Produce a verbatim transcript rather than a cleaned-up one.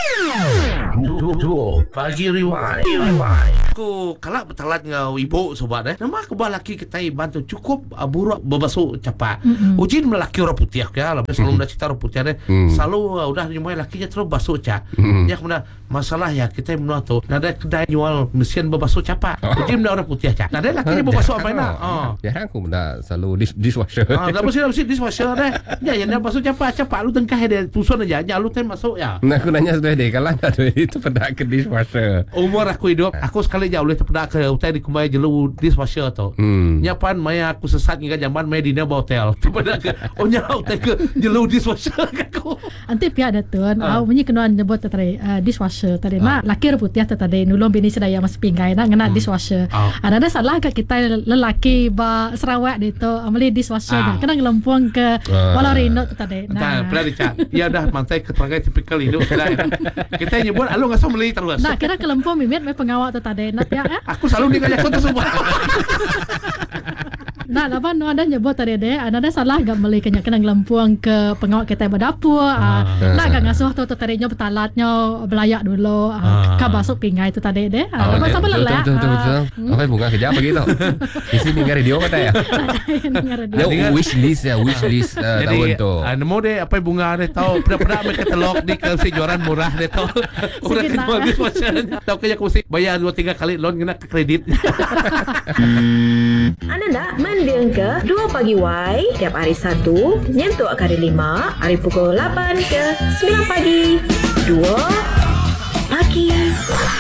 Dua pagi rewind. Rewind. Aku kalak bertalat ngau ibu sobat eh. Nama aku balaki kita bantu cukup uh, buruk berbasuh cepat. Mm-hmm. Ujin melaki orang putih ya. Lah selalu dah cerita orang putih deh. Mm. Selalu uh, udah nyumai lakinya terus basuh cak. Mm. Ya kemudian masalah ya kita menua tu. Nada kedai jual mesin berbasuh cepat. Ujin menua orang putih cak. Nada lakinya berbasuh apa nak? Oh. Ya aku mendak selalu dis- dishwasher. Ah, dah mesti mesti dishwasher deh. Ya yang basuh cepat cepat lu tengkah dia tusun aja. Ya lu teh masuk ya. Nah aku nanya sudah deh kalau ada itu pada ke dishwasher. Umur aku hidup, aku sekali jauh boleh terpedak ke hotel di kumai jelu dishwasher tu. Hmm. Nyapan maya aku sesat hingga zaman maya dina hotel. Terpedak ke oh nya hotel ke jelu dishwasher aku. Anti pihak datun, ah. Au bunyi kenuan nyebut tadi uh, dishwasher tadi ah. Mak laki putih tadi nulung bini sedaya mas pinggai nak ngena hmm. dishwasher. Ah. Ada salah ke kita lelaki ba Sarawak itu amali dishwasher ah. Kena ngelempuang ke ah. Walau Rino tadi. Nah, pernah dicak. Ya dah mantai keterangan tipikal hidup kita. Kita nyebut alu ngasau meli terus. Nah, kira kelempong mimit mai pengawak tu tadi nak ya. Aku selalu dikajak tu semua. Nah, apa nu ada nyebut tadi deh, ada salah gak meli kena kena ngelempuang ke pengawak kita berdapur. Ah. Nak gak ngasuh tu tadinya betalatnya belayak dulu. Ah. Ka basuk pingai tu tadi deh. Ah, apa sama lelah. Betul betul betul. Apa bunga kerja begitu. Di sini dengar radio kata ya. Dia wish list ya, wish list tahun tu. Jadi, nemu deh apa bunga deh tahu pernah-pernah mereka telok di ke juaran murah deh tahu. Udah kejual di pasarnya. Tahu kayak aku sih bayar dua tiga kali loan kena ke kredit. Anda nak mendiang ke dua pagi Y tiap hari Sabtu nyentuh hari lima hari pukul lapan ke sembilan pagi. dua pagi